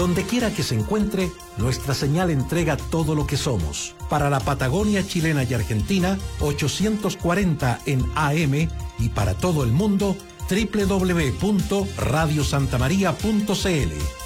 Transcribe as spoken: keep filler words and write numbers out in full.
Donde quiera que se encuentre, nuestra señal entrega todo lo que somos. Para la Patagonia chilena y argentina, ochocientos cuarenta en A M, y para todo el mundo, doble u doble u doble u punto radio santa maría punto c l.